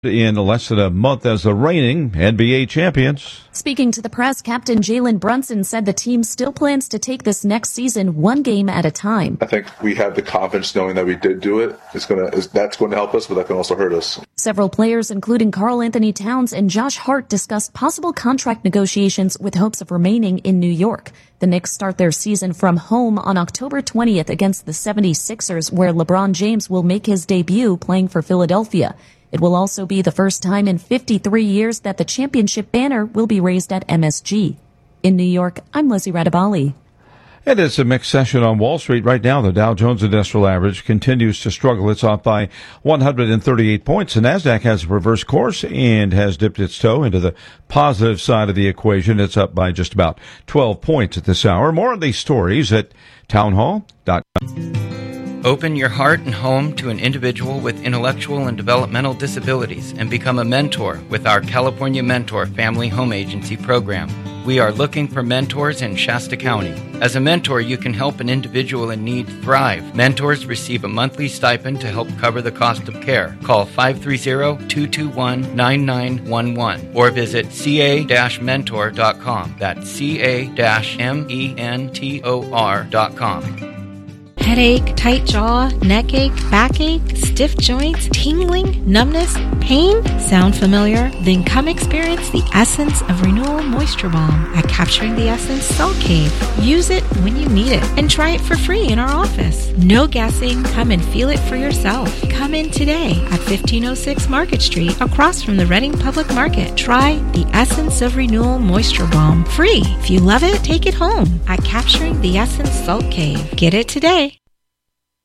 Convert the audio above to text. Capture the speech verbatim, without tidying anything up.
in less than a month as the reigning N B A champions. Speaking to the press, Captain Jalen Brunson said the team still plans to take this next season one game at a time. I think we have the confidence knowing that we did do it. It's gonna, it's, that's going to help us, but that can also hurt us. Several players, including Karl Anthony Towns and Josh Hart, discussed possible contract negotiations with hopes of remaining in New York. The Knicks start their season from home on October twentieth against the seventy-sixers, where LeBron James will make his debut playing for Philadelphia. It will also be the first time in fifty-three years that the championship banner will be raised at M S G. In New York, I'm Lizzie Radabali. It is a mixed session on Wall Street right now. The Dow Jones Industrial Average continues to struggle. It's off by one hundred thirty-eight points. The Nasdaq has a reverse course and has dipped its toe into the positive side of the equation. It's up by just about twelve points at this hour. More on these stories at townhall dot com. Open your heart and home to an individual with intellectual and developmental disabilities and become a mentor with our California Mentor Family Home Agency program. We are looking for mentors in Shasta County. As a mentor, you can help an individual in need thrive. Mentors receive a monthly stipend to help cover the cost of care. Call five three zero, two two one, nine nine one one or visit c a dash mentor dot com. That's c a dash mentor dot com. Headache, tight jaw, neck ache, backache, stiff joints, tingling, numbness, pain? Sound familiar? Then come experience the Essence of Renewal Moisture Balm at Capturing the Essence Salt Cave. Use it when you need it and try it for free in our office. No guessing. Come and feel it for yourself. Come in today at fifteen oh six Market Street across from the Reading Public Market. Try the Essence of Renewal Moisture Balm free. If you love it, take it home at Capturing the Essence Salt Cave. Get it today.